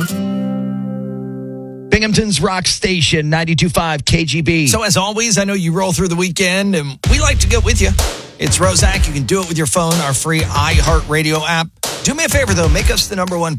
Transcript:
Binghamton's Rock Station, 92.5 KGB. So as always, I know you roll through the weekend, and we like to get with you. It's Roszak. You can do it with your phone, our free iHeartRadio app. Do me a favor, though. Make us the #1